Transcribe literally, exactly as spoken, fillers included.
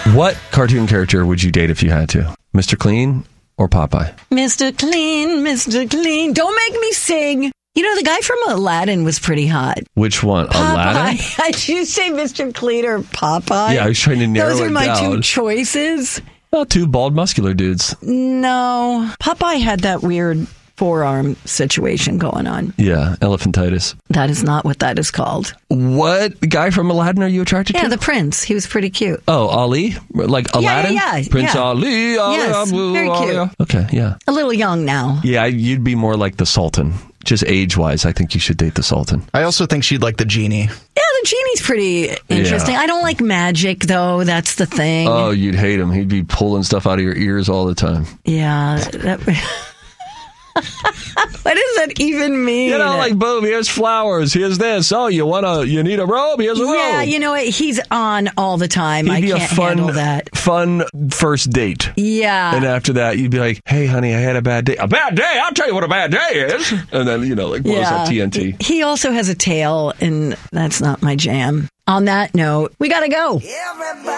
What cartoon character would you date if you had to? Mister Clean or Popeye? Mister Clean, Mister Clean. Don't make me sing. You know, the guy from Aladdin was pretty hot. Which one? Popeye. Aladdin? Did you say Mister Clean or Popeye? Yeah, I was trying to narrow it down. Those are my two choices. Well, two bald, muscular dudes. No. Popeye had that weird forearm situation going on. Yeah, elephantitis. That is not what that is called. What guy from Aladdin are you attracted yeah, to? Yeah, the prince. He was pretty cute. Oh, Ali? Like Aladdin? Yeah, yeah, yeah. Prince yeah. Ali, Ali, yes, Ali, very Ali. cute. Okay, yeah. A little young now. Yeah, you'd be more like the Sultan. Just age-wise, I think you should date the Sultan. I also think she'd like the genie. Yeah, the genie's pretty interesting. Yeah. I don't like magic, though. That's the thing. Oh, you'd hate him. He'd be pulling stuff out of your ears all the time. Yeah. That... What does that even mean? You know, like, boom, here's flowers, here's this. Oh, you want to, you need a robe? Here's a robe. Yeah, you know what? He's on all the time. He'd I be can't a fun, handle that. Fun first date. Yeah. And after that, you'd be like, hey, honey, I had a bad day. A bad day? I'll tell you what a bad day is. And then, you know, like, blows yeah. up T N T. He also has a tail, and that's not my jam. On that note, we got to go. Everybody.